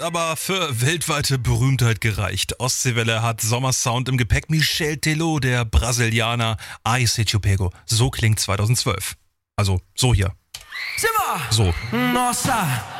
aber für weltweite Berühmtheit gereicht. Ostseewelle hat Sommersound im Gepäck. Michel Teló, der Brasilianer. Ai Se Te Pego. So klingt 2012. Also so hier. Simba! So. Nossa!